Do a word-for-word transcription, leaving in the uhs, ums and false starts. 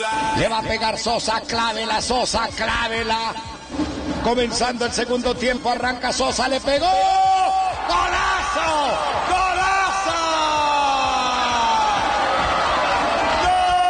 Le va a pegar Sosa, clávela, Sosa, clávela. Comenzando el segundo tiempo, arranca Sosa, le pegó. ¡Golazo! ¡Gol!